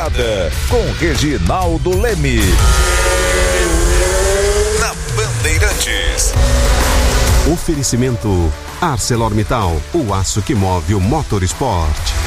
Morada, com Reginaldo Leme. Na Bandeirantes. Oferecimento ArcelorMittal, o aço que move o Motorsport.